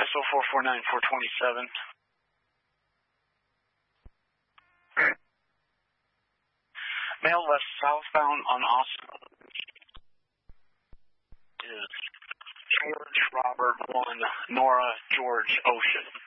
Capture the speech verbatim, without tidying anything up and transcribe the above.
S O four four nine four twenty-seven. Male left southbound on Austin is George Robert one, Nora George Ocean.